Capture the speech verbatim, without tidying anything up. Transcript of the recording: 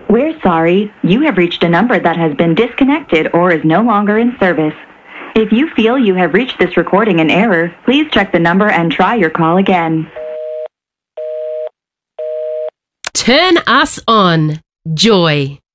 We're sorry. You have reached a number that has been disconnected or is no longer in service. If you feel you have reached this recording in error, please check the number and try your call again. Turn us on. Joy.